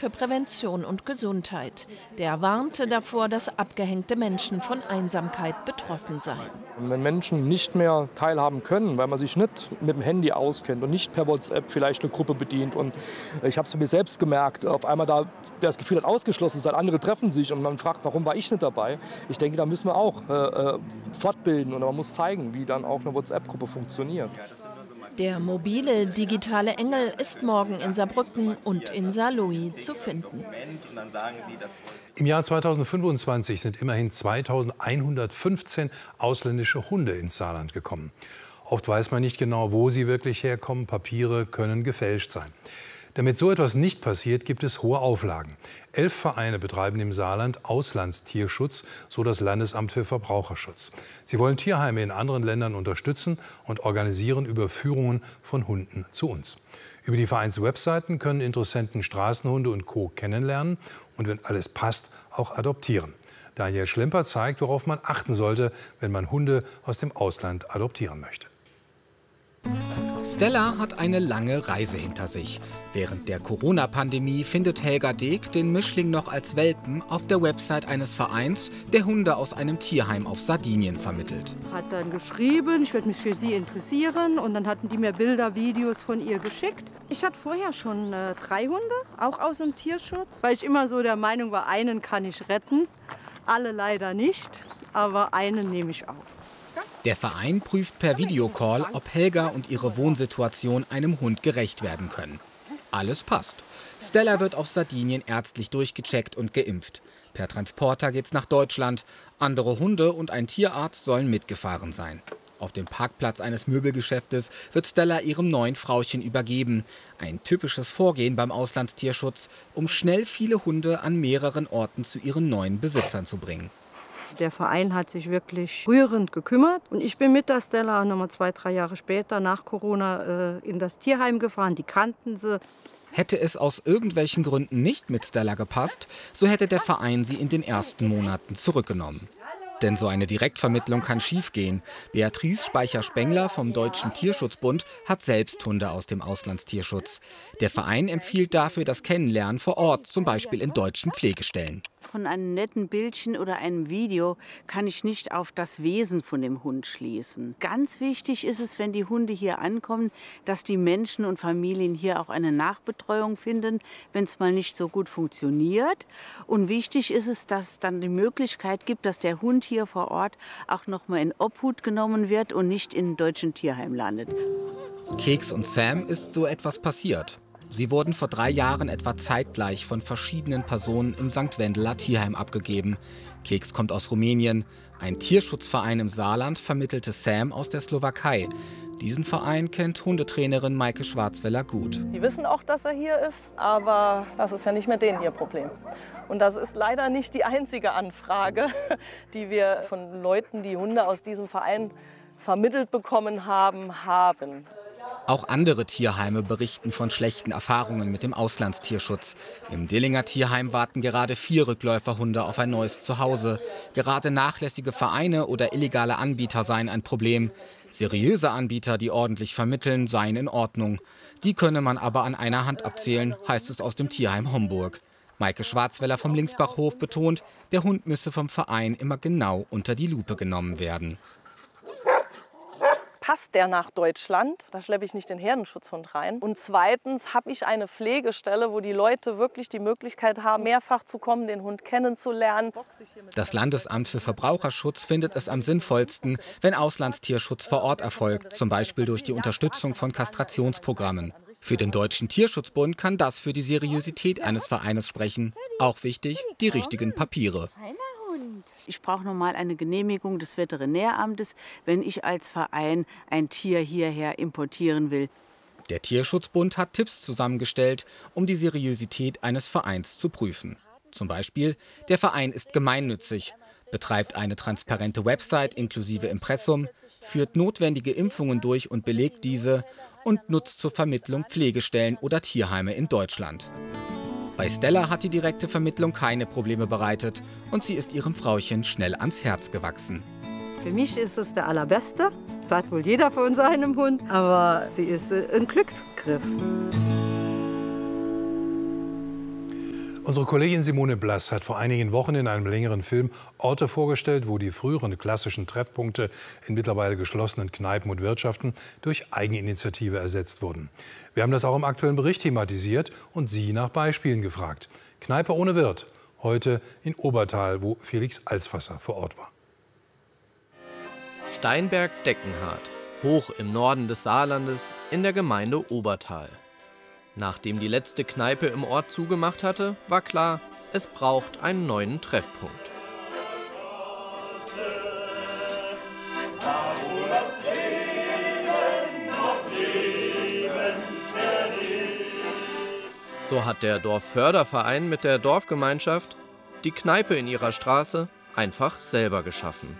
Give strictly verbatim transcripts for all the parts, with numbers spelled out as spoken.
für Prävention und Gesundheit. Der warnte davor, dass abgehängte Menschen von Einsamkeit betroffen seien. Und wenn Menschen nicht mehr teilhaben können, weil man sich nicht mit dem Handy auskennt und nicht per WhatsApp vielleicht eine Gruppe bedient. Und ich habe es mir selbst gemerkt, auf einmal da das Gefühl hat, ausgeschlossen sein, andere treffen sich und man fragt, warum war ich nicht dabei? Ich denke, da müssen wir auch äh, fortbilden und man muss zeigen, wie dann auch eine WhatsApp-Gruppe funktioniert. Der mobile digitale Engel ist morgen in Saarbrücken und in Saarlouis zu finden. Im Jahr zweitausendfünfundzwanzig sind immerhin zweitausendeinhundertfünfzehn ausländische Hunde ins Saarland gekommen. Oft weiß man nicht genau, wo sie wirklich herkommen. Papiere können gefälscht sein. Damit so etwas nicht passiert, gibt es hohe Auflagen. Elf Vereine betreiben im Saarland Auslandstierschutz, so das Landesamt für Verbraucherschutz. Sie wollen Tierheime in anderen Ländern unterstützen und organisieren Überführungen von Hunden zu uns. Über die Vereinswebseiten können Interessenten Straßenhunde und Co. kennenlernen und, wenn alles passt, auch adoptieren. Daniel Schlemper zeigt, worauf man achten sollte, wenn man Hunde aus dem Ausland adoptieren möchte. Stella hat eine lange Reise hinter sich. Während der Corona-Pandemie findet Helga Deek den Mischling noch als Welpen auf der Website eines Vereins, der Hunde aus einem Tierheim auf Sardinien vermittelt. Hat dann geschrieben, ich würde mich für sie interessieren, und dann hatten die mir Bilder, Videos von ihr geschickt. Ich hatte vorher schon äh, drei Hunde, auch aus dem Tierschutz, weil ich immer so der Meinung war, einen kann ich retten, alle leider nicht, aber einen nehme ich auf. Der Verein prüft per Videocall, ob Helga und ihre Wohnsituation einem Hund gerecht werden können. Alles passt. Stella wird auf Sardinien ärztlich durchgecheckt und geimpft. Per Transporter geht's nach Deutschland. Andere Hunde und ein Tierarzt sollen mitgefahren sein. Auf dem Parkplatz eines Möbelgeschäftes wird Stella ihrem neuen Frauchen übergeben. Ein typisches Vorgehen beim Auslandstierschutz, um schnell viele Hunde an mehreren Orten zu ihren neuen Besitzern zu bringen. Der Verein hat sich wirklich rührend gekümmert. Und ich bin mit der Stella nochmal zwei, drei Jahre später nach Corona äh, in das Tierheim gefahren. Die kannten sie. Hätte es aus irgendwelchen Gründen nicht mit Stella gepasst, so hätte der Verein sie in den ersten Monaten zurückgenommen. Denn so eine Direktvermittlung kann schiefgehen. Beatrice Speicher-Spengler vom Deutschen Tierschutzbund hat selbst Hunde aus dem Auslandstierschutz. Der Verein empfiehlt dafür das Kennenlernen vor Ort, zum Beispiel in deutschen Pflegestellen. Von einem netten Bildchen oder einem Video kann ich nicht auf das Wesen von dem Hund schließen. Ganz wichtig ist es, wenn die Hunde hier ankommen, dass die Menschen und Familien hier auch eine Nachbetreuung finden, wenn es mal nicht so gut funktioniert. Und wichtig ist es, dass es dann die Möglichkeit gibt, dass der Hund hier vor Ort auch noch mal in Obhut genommen wird und nicht in einem deutschen Tierheim landet. Keks und Sam ist so etwas passiert. Sie wurden vor drei Jahren etwa zeitgleich von verschiedenen Personen im Sankt Wendeler Tierheim abgegeben. Keks kommt aus Rumänien. Ein Tierschutzverein im Saarland vermittelte Sam aus der Slowakei. Diesen Verein kennt Hundetrainerin Maike Schwarzweller gut. Die wissen auch, dass er hier ist, aber das ist ja nicht mehr denen ihr Problem. Und das ist leider nicht die einzige Anfrage, die wir von Leuten, die Hunde aus diesem Verein vermittelt bekommen haben, haben. Auch andere Tierheime berichten von schlechten Erfahrungen mit dem Auslandstierschutz. Im Dillinger Tierheim warten gerade vier Rückläuferhunde auf ein neues Zuhause. Gerade nachlässige Vereine oder illegale Anbieter seien ein Problem. Seriöse Anbieter, die ordentlich vermitteln, seien in Ordnung. Die könne man aber an einer Hand abzählen, heißt es aus dem Tierheim Homburg. Maike Schwarzweller vom Linksbachhof betont, der Hund müsse vom Verein immer genau unter die Lupe genommen werden. Passt der nach Deutschland? Da schleppe ich nicht den Herdenschutzhund rein. Und zweitens habe ich eine Pflegestelle, wo die Leute wirklich die Möglichkeit haben, mehrfach zu kommen, den Hund kennenzulernen. Das Landesamt für Verbraucherschutz findet es am sinnvollsten, wenn Auslandstierschutz vor Ort erfolgt, zum Beispiel durch die Unterstützung von Kastrationsprogrammen. Für den Deutschen Tierschutzbund kann das für die Seriosität eines Vereines sprechen. Auch wichtig, die richtigen Papiere. Ich brauche nochmal eine Genehmigung des Veterinäramtes, wenn ich als Verein ein Tier hierher importieren will. Der Tierschutzbund hat Tipps zusammengestellt, um die Seriosität eines Vereins zu prüfen. Zum Beispiel, der Verein ist gemeinnützig, betreibt eine transparente Website inklusive Impressum, führt notwendige Impfungen durch und belegt diese und nutzt zur Vermittlung Pflegestellen oder Tierheime in Deutschland. Bei Stella hat die direkte Vermittlung keine Probleme bereitet und sie ist ihrem Frauchen schnell ans Herz gewachsen. Für mich ist es der allerbeste. Das hat wohl jeder von seinem Hund, aber sie ist ein Glücksgriff. Unsere Kollegin Simone Blass hat vor einigen Wochen in einem längeren Film Orte vorgestellt, wo die früheren klassischen Treffpunkte in mittlerweile geschlossenen Kneipen und Wirtschaften durch Eigeninitiative ersetzt wurden. Wir haben das auch im aktuellen Bericht thematisiert und Sie nach Beispielen gefragt. Kneipe ohne Wirt, heute in Obertal, wo Felix Alsfasser vor Ort war. Steinberg-Deckenhardt, hoch im Norden des Saarlandes in der Gemeinde Obertal. Nachdem die letzte Kneipe im Ort zugemacht hatte, war klar, es braucht einen neuen Treffpunkt. So hat der Dorfförderverein mit der Dorfgemeinschaft die Kneipe in ihrer Straße einfach selber geschaffen.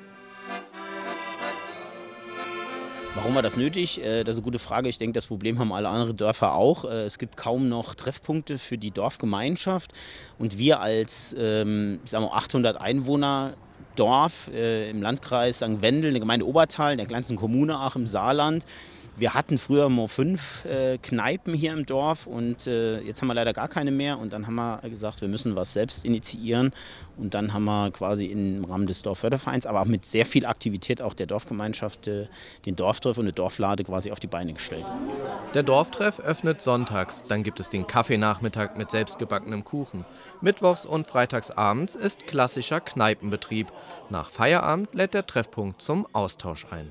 Warum war das nötig? Das ist eine gute Frage. Ich denke, das Problem haben alle anderen Dörfer auch. Es gibt kaum noch Treffpunkte für die Dorfgemeinschaft. Und wir als ähm, ich sag mal, achthundert Einwohner Dorf äh, im Landkreis Sankt Wendel, in der Gemeinde Obertal, in der kleinsten Kommune auch im Saarland. Wir hatten früher mal fünf äh, Kneipen hier im Dorf und äh, jetzt haben wir leider gar keine mehr. Und dann haben wir gesagt, wir müssen was selbst initiieren. Und dann haben wir quasi im Rahmen des Dorffördervereins, aber auch mit sehr viel Aktivität auch der Dorfgemeinschaft, äh, den Dorftreff und eine Dorflade quasi auf die Beine gestellt. Der Dorftreff öffnet sonntags, dann gibt es den Kaffeenachmittag mit selbstgebackenem Kuchen. Mittwochs und freitagsabends ist klassischer Kneipenbetrieb. Nach Feierabend lädt der Treffpunkt zum Austausch ein.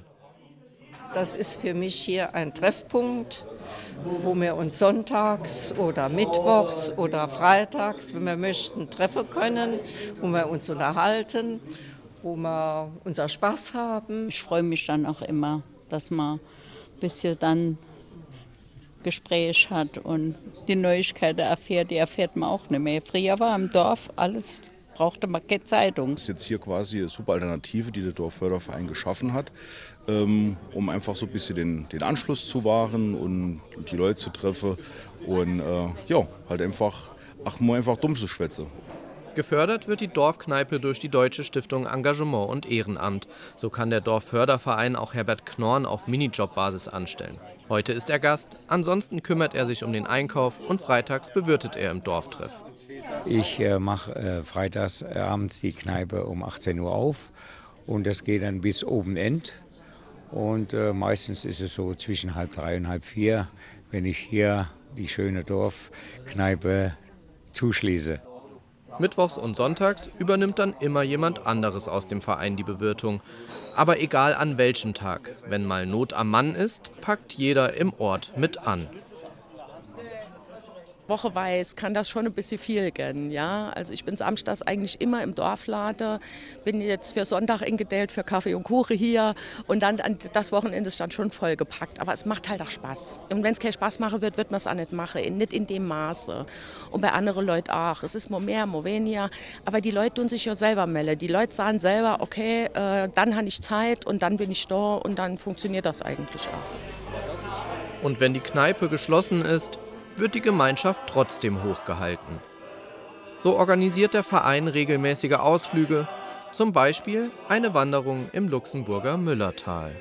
Das ist für mich hier ein Treffpunkt, wo wir uns sonntags oder mittwochs oder freitags, wenn wir möchten, treffen können, wo wir uns unterhalten, wo wir unser Spaß haben. Ich freue mich dann auch immer, dass man ein bisschen dann Gespräch hat und die Neuigkeiten erfährt, die erfährt man auch nicht mehr. Früher war im Dorf alles, brauchte man keine Zeitung. Das ist jetzt hier quasi eine super Alternative, die der Dorfförderverein geschaffen hat, ähm, um einfach so ein bisschen den, den Anschluss zu wahren und die Leute zu treffen und äh, ja, halt einfach, ach, mal einfach dumm zu schwätzen. Gefördert wird die Dorfkneipe durch die Deutsche Stiftung Engagement und Ehrenamt. So kann der Dorfförderverein auch Herbert Knorn auf Minijobbasis anstellen. Heute ist er Gast, ansonsten kümmert er sich um den Einkauf und freitags bewirtet er im Dorftreff. Ich äh, mache äh, freitags äh, abends die Kneipe um achtzehn Uhr auf und das geht dann bis Open End. Und äh, meistens ist es so zwischen halb drei und halb vier, wenn ich hier die schöne Dorfkneipe zuschließe. Mittwochs und sonntags übernimmt dann immer jemand anderes aus dem Verein die Bewirtung. Aber egal an welchem Tag, wenn mal Not am Mann ist, packt jeder im Ort mit an. Wocheweise kann das schon ein bisschen viel gehen. Ja? Also ich bin samstags eigentlich immer im Dorfladen, bin jetzt für Sonntag eingedellt für Kaffee und Kuchen hier und dann das Wochenende ist dann schon vollgepackt. Aber es macht halt auch Spaß. Und wenn es keinen Spaß machen wird, wird man es auch nicht machen, nicht in dem Maße. Und bei anderen Leuten auch. Es ist mal mehr, mal weniger. Aber die Leute tun sich ja selber melden. Die Leute sagen selber, okay, äh, dann habe ich Zeit und dann bin ich da und dann funktioniert das eigentlich auch. Und wenn die Kneipe geschlossen ist, wird die Gemeinschaft trotzdem hochgehalten. So organisiert der Verein regelmäßige Ausflüge, zum Beispiel eine Wanderung im Luxemburger Müllertal.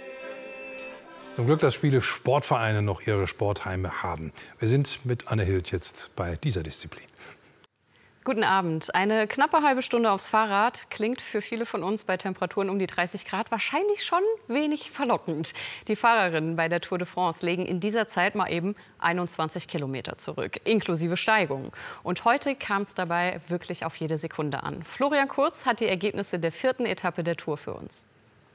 Zum Glück, dass viele Sportvereine noch ihre Sportheime haben. Wir sind mit Anne Hild jetzt bei dieser Disziplin. Guten Abend. Eine knappe halbe Stunde aufs Fahrrad klingt für viele von uns bei Temperaturen um die dreißig Grad wahrscheinlich schon wenig verlockend. Die Fahrerinnen bei der Tour de France legen in dieser Zeit mal eben einundzwanzig Kilometer zurück, inklusive Steigung. Und heute kam es dabei wirklich auf jede Sekunde an. Florian Kurz hat die Ergebnisse der vierten Etappe der Tour für uns.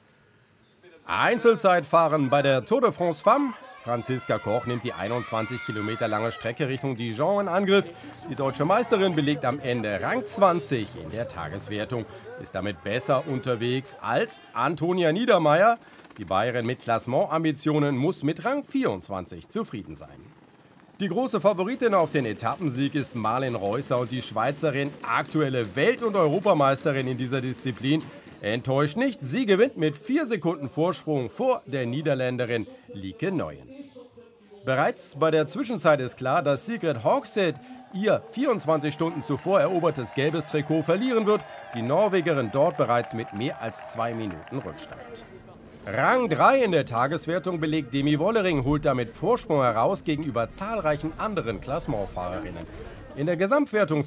Einzelzeitfahren bei der Tour de France Femme. Franziska Koch nimmt die einundzwanzig Kilometer lange Strecke Richtung Dijon in Angriff. Die deutsche Meisterin belegt am Ende Rang zwanzig in der Tageswertung, ist damit besser unterwegs als Antonia Niedermeier. Die Bayerin mit Klassementambitionen muss mit Rang vierundzwanzig zufrieden sein. Die große Favoritin auf den Etappensieg ist Marlen Reusser und die Schweizerin, aktuelle Welt- und Europameisterin in dieser Disziplin. Enttäuscht nicht, sie gewinnt mit vier Sekunden Vorsprung vor der Niederländerin Lieke Neuyen. Bereits bei der Zwischenzeit ist klar, dass Sigrid Hogshead ihr vierundzwanzig Stunden zuvor erobertes gelbes Trikot verlieren wird. Die Norwegerin dort bereits mit mehr als zwei Minuten Rückstand. Rang drei in der Tageswertung belegt Demi Wollering, holt damit Vorsprung heraus gegenüber zahlreichen anderen Klassementfahrerinnen. In der Gesamtwertung